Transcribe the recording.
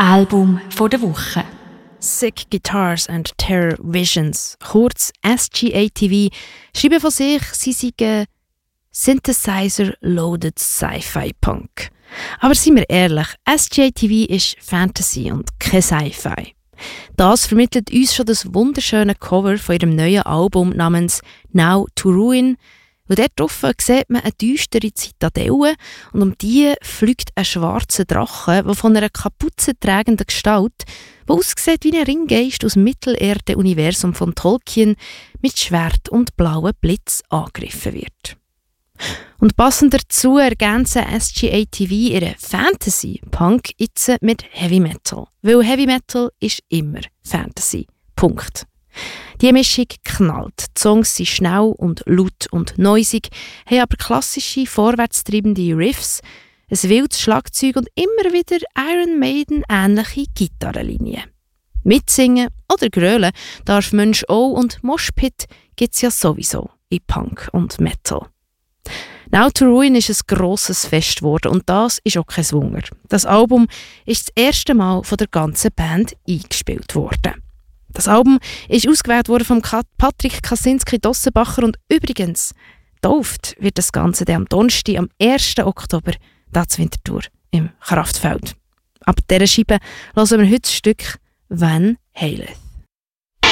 Album der Woche. Sick Guitars and Terror Visions, kurz SGATV, schreiben von sich, sie seien Synthesizer-Loaded Sci-Fi Punk. Aber seien wir ehrlich, SGATV ist Fantasy und kein Sci-Fi. Das vermittelt uns schon das wunderschöne Cover von ihrem neuen Album namens Now to Ruin. Und dort drauf sieht man eine düstere Zitadelle und um die fliegt ein schwarzer Drache, der von einer Kapuze tragenden Gestalt, die aussieht wie ein Ringgeist aus dem Mittelerde-Universum von Tolkien, mit Schwert und blauen Blitz angegriffen wird. Und passend dazu ergänzen SGATV ihre Fantasy-Punk jetzt mit Heavy Metal. Weil Heavy Metal ist immer Fantasy. Punkt. Die Mischung knallt. Die Songs sind schnell und laut und noisig, haben aber klassische, vorwärtstreibende Riffs, ein wildes Schlagzeug und immer wieder Iron Maiden-ähnliche Gitarrenlinien. Mitsingen oder grölen darf Mensch auch und Moshpit gibt es ja sowieso in Punk und Metal. Now to Ruin ist ein grosses Fest geworden und das ist auch kein Wunder. Das Album ist das erste Mal von der ganzen Band eingespielt worden. Das Album ist ausgewählt worden von Patrick Kaczynski-Dossenbacher und übrigens, getauft wird das Ganze dann am Donnerstag, am 1. Oktober, da zur Winterthur im Kraftfeld. Ab dieser Scheibe hören wir heute das Stück «Van Haleth».